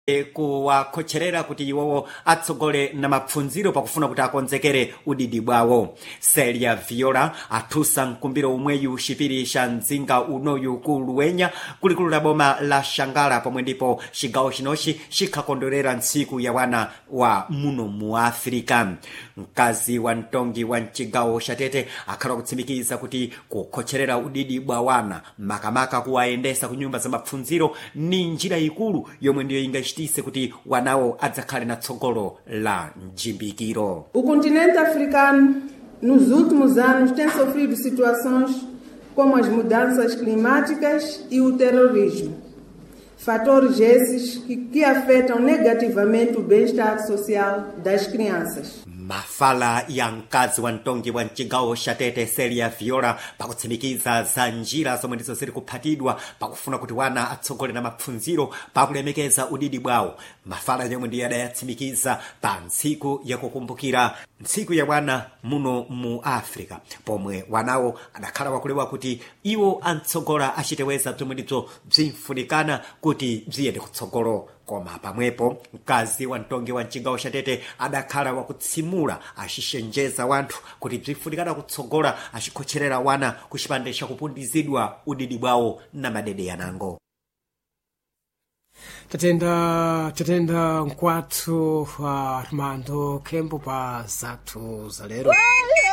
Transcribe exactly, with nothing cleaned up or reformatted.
kuwakhocherera kuti iwowo atsogole na mapfunziro pakufuna kuti akonzekere udidi bwawo. Celia Viola athusa mkumbiro umweyu xipiri xa mdzinga unoyu ku Luwenya kulikulu la boma la Xangala, pomwe ndipo xigawo xinoxi xikhakondwerera ntsiku ya wana wa muno mu Afrika. Mkazi wa mtongi wa mcigawo xa Tete akhala kutsimikiza kuti kukhocherera udidi bwa wana makamaka kuwaendesa ku nyumba za mapfunziro ni njira ikulu yomwe ndiyo ingachitise kuti wanawo adzakhale na tsogolo la njimbikiro. O continente africano nos últimos anos tem sofrido situações como as mudanças climáticas e o terrorismo. Fatores esses que, que afetam negativamente o bem-estar social das crianças. Mafala ya mkazi wa mtongi wa mcigawo xa Tete Celia Viola pakutsimikiza za njira zomwe ndizo ziri kuphatidwa pakufuna kuti wana atsogole na mapfunziro pakulemekeza udidi bwawo. Mafala yomwe ndiye adayatsimikiza pa ntsiku yakukumbukira ntsiku ya wana muno mu Afrika, pomwe wanawo adakhala wakulewa kuti iwo antsogola achiteweza bzomwe ndizo bzimfunikana kuti bziyende kutsogolo. Koma pamwepo mkazi wa mtongi wa mcigawo xa Tete adakhala wakutsimula axixenjeza wanthu kuti bzifunikana kutsogola axikhocherera wana ku xipande xa kupundizidwa udidi bwawo na madede yanango. tatenda tatenda nkwathu wa Armando Kembo pa zathu za lero.